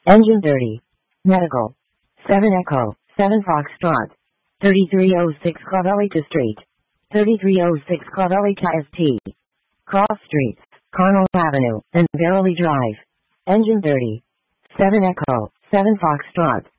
Engine 30. Medical. 7 Echo, 7 Foxtrot. 3306 Clavelita Street. 3306 Clavelita ST. Cross Streets, Carnal Avenue, and Verily Drive. Engine 30. 7 Echo, 7 Foxtrot.